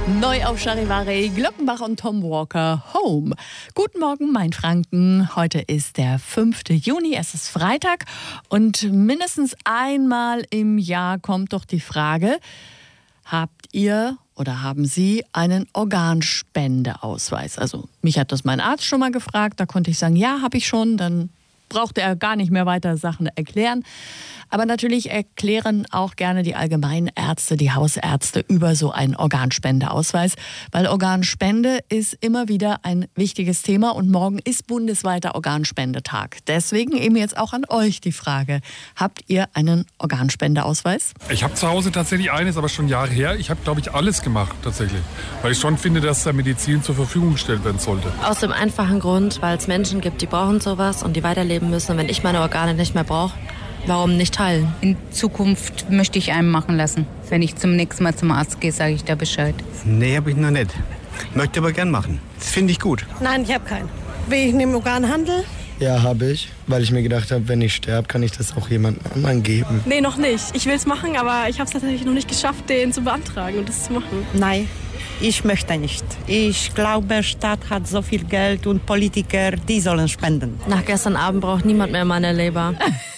Neu auf Charivari, Glockenbach und Tom Walker, Home. Guten Morgen, mein Franken. Heute ist der 5. Juni, es ist Freitag und mindestens einmal im Jahr kommt doch die Frage, habt ihr oder haben Sie einen Organspendeausweis? Also mich hat das mein Arzt schon mal gefragt, da konnte ich sagen, ja, habe ich schon, dann brauchte er gar nicht mehr weiter Sachen erklären. Aber natürlich erklären auch gerne die Allgemeinärzte, die Hausärzte über so einen Organspendeausweis, weil Organspende ist immer wieder ein wichtiges Thema und morgen ist bundesweiter Organspendetag. Deswegen eben jetzt auch an euch die Frage, habt ihr einen Organspendeausweis? Ich habe zu Hause tatsächlich eines, aber schon Jahre her. Ich habe, glaube ich, alles gemacht tatsächlich, weil ich schon finde, dass der Medizin zur Verfügung gestellt werden sollte. Aus dem einfachen Grund, weil es Menschen gibt, die brauchen sowas und die weiterleben müssen. Und wenn ich meine Organe nicht mehr brauche, warum nicht teilen? In Zukunft möchte ich einen machen lassen. Wenn ich zum nächsten Mal zum Arzt gehe, sage ich da Bescheid. Nee, habe ich noch nicht. Möchte aber gern machen. Das finde ich gut. Nein, ich habe keinen. Wegen dem Organhandel? Ja, habe ich, weil ich mir gedacht habe, wenn ich sterbe, kann ich das auch jemand anderen geben. Nee, noch nicht. Ich will es machen, aber ich habe es tatsächlich noch nicht geschafft, den zu beantragen und das zu machen. Nein, ich möchte nicht. Ich glaube, Staat hat so viel Geld und Politiker, die sollen spenden. Nach gestern Abend braucht niemand mehr meine Leber.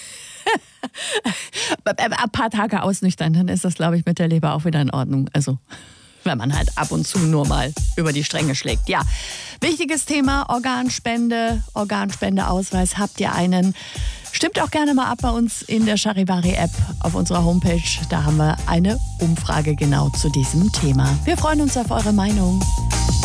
Ein paar Tage ausnüchtern, dann ist das, glaube ich, mit der Leber auch wieder in Ordnung. Also, wenn man halt ab und zu nur mal über die Stränge schlägt. Ja, wichtiges Thema, Organspende, Organspendeausweis. Habt ihr einen? Stimmt auch gerne mal ab bei uns in der Charivari-App auf unserer Homepage. Da haben wir eine Umfrage genau zu diesem Thema. Wir freuen uns auf eure Meinung.